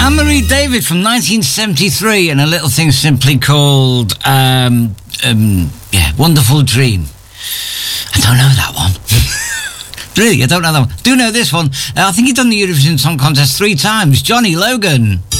Anne-Marie David from 1973 and a little thing simply called Wonderful Dream. I don't know that one. Really, I don't know that one. Do know this one. I think he's done the Eurovision Song Contest 3 times. Johnny Logan.